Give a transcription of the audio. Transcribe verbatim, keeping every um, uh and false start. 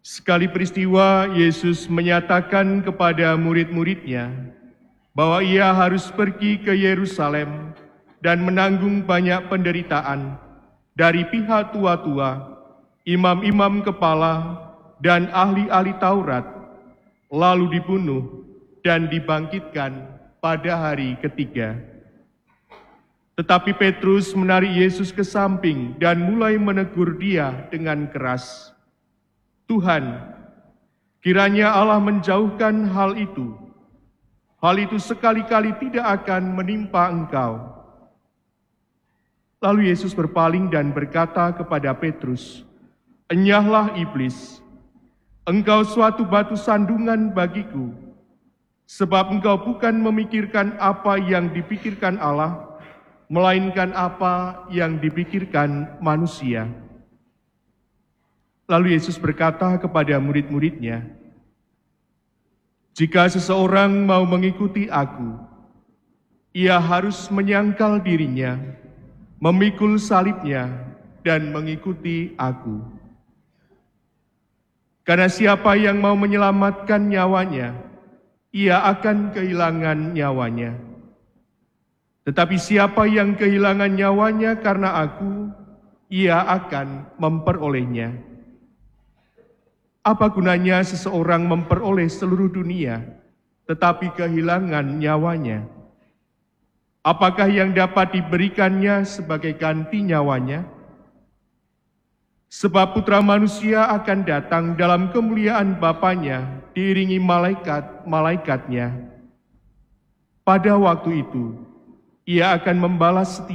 Sekali peristiwa, Yesus menyatakan kepada murid-muridnya bahwa ia harus pergi ke Yerusalem dan menanggung banyak penderitaan dari pihak tua-tua, imam-imam kepala, dan ahli-ahli Taurat, lalu dibunuh dan dibangkitkan pada hari ketiga. Tetapi Petrus menarik Yesus ke samping dan mulai menegur dia dengan keras. Tuhan, kiranya Allah menjauhkan hal itu. Hal itu sekali-kali tidak akan menimpa engkau. Lalu Yesus berpaling dan berkata kepada Petrus, "Enyahlah iblis, engkau suatu batu sandungan bagiku, sebab engkau bukan memikirkan apa yang dipikirkan Allah, melainkan apa yang dipikirkan manusia." Lalu Yesus berkata kepada murid-muridnya, "Jika seseorang mau mengikuti aku, ia harus menyangkal dirinya, memikul salibnya, dan mengikuti aku. Karena siapa yang mau menyelamatkan nyawanya, ia akan kehilangan nyawanya. Tetapi siapa yang kehilangan nyawanya karena aku, ia akan memperolehnya. Apa gunanya seseorang memperoleh seluruh dunia, tetapi kehilangan nyawanya? Apakah yang dapat diberikannya sebagai ganti nyawanya? Sebab Putra Manusia akan datang dalam kemuliaan Bapanya, diiringi malaikat-malaikatnya. Pada waktu itu, ia akan membalas setiap